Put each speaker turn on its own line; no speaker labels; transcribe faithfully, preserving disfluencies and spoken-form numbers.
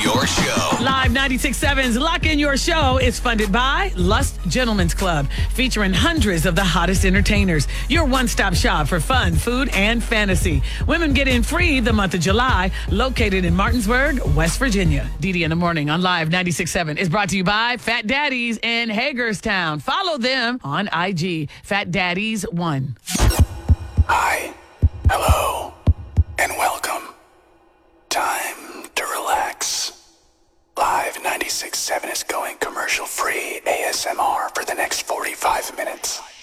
Your Show.
Live ninety-six point seven's Lock In Your Show is funded by Lust Gentlemen's Club, featuring hundreds of the hottest entertainers. Your one-stop shop for fun, food, and fantasy. Women get in free the month of July, located in Martinsburg, West Virginia. D D in the Morning on Live ninety-six point seven is brought to you by Fat Daddies in Hagerstown. Follow them on I G, Fat Daddies one.
Hi, hello, and welcome. Time to relax. Live ninety-six point seven is going commercial-free A S M R for the next forty-five minutes.